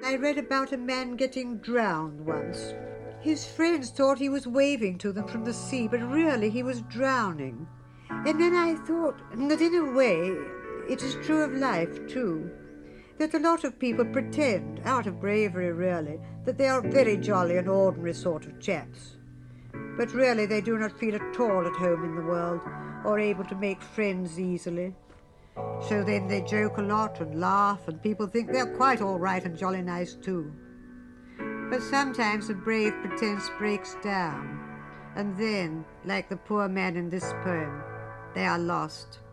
I read about a man getting drowned once. His friends thought he was waving to them from the sea, but really he was drowning. And then I thought that in a way it is true of life too, that a lot of people pretend, out of bravery really, that they are very jolly and ordinary sort of chaps. But really they do not feel at all at home in the world, or able to make friends easily. So then they joke a lot and laugh, and people think they're quite all right and jolly nice too. But sometimes the brave pretense breaks down, and then, like the poor man in this poem, they are lost.